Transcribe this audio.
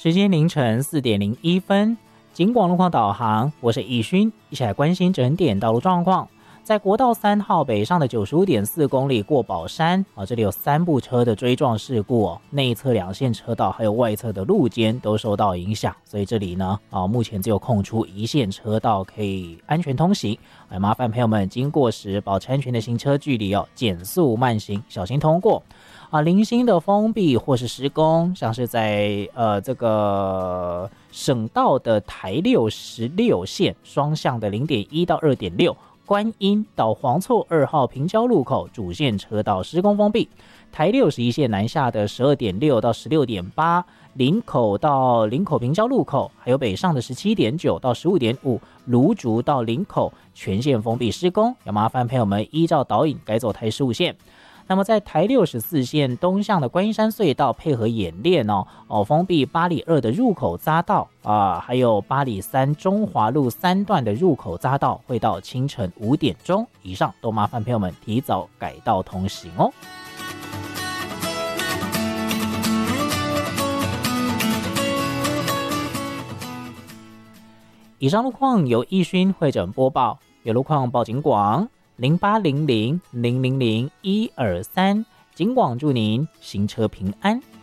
时间凌晨4:01，警广路况导航，我是易勋，一起来关心整点道路状况。在国道3号北上的95.4公里过宝山这里有3部车的追撞事故内侧2线车道还有外侧的路肩都受到影响，所以这里呢目前只有空出1线车道可以安全通行，麻烦朋友们经过时保持安全的行车距离减速慢行，小心通过。零星的封闭或是施工，像是在这个省道的台6 16线双向的 0.1 到 2.6， 观音到黄厝2号平交路口主线车道施工封闭，台61线南下的 12.6 到 16.8， 林口到林口平交路口，还有北上的 17.9 到 15.5， 芦竹到林口全线封闭施工，要麻烦朋友们依照导引改走台15线。那么在台64线东向的观音山隧道配合演练封闭八里2的入口匝道还有八里3中华路3段的入口匝道会到清晨5点钟以上，都麻烦朋友们提早改道通行哦。以上路况由易勋会诊播报，有路况报警广0800 000 123，警广祝您行车平安。